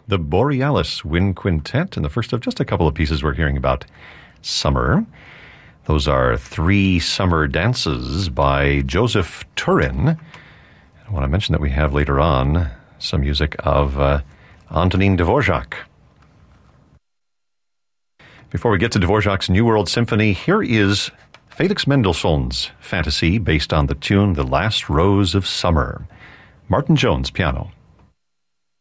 the Borealis Wind Quintet, and the first of just a couple of pieces we're hearing about summer. Those are Three Summer Dances by Joseph Turin. I want to mention that we have later on some music of Antonin Dvorak. Before we get to Dvorak's New World Symphony, here is Felix Mendelssohn's Fantasy based on the tune The Last Rose of Summer. Martin Jones, piano.